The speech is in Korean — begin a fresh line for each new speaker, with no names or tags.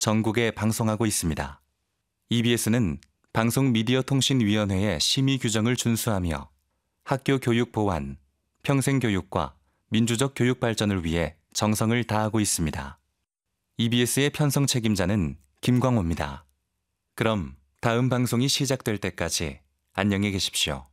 전국에 방송하고 있습니다. EBS는 방송미디어통신위원회의 심의 규정을 준수하며 학교 교육 보완, 평생교육과 민주적 교육 발전을 위해 정성을 다하고 있습니다. EBS의 편성 책임자는 김광호입니다. 그럼 다음 방송이 시작될 때까지 안녕히 계십시오.